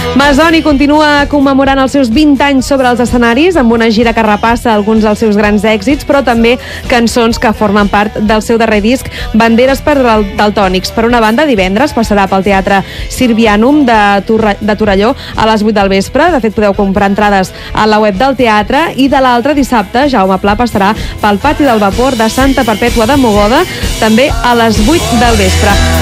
Masoni continua commemorant els seus 20 anys sobre els escenaris amb una gira que repassa alguns dels seus grans èxits, però també cançons que formen part del seu darrer disc, Banderes per Daltònics. Per una banda, divendres passarà pel Teatre Sirvianum de Torelló a les 8 del vespre. De fet, podeu comprar entrades a la web del teatre. I de l'altre dissabte, Jaume Pla passarà pel Pati del Vapor de Santa Perpètua de Mogoda, també a les 8 del vespre.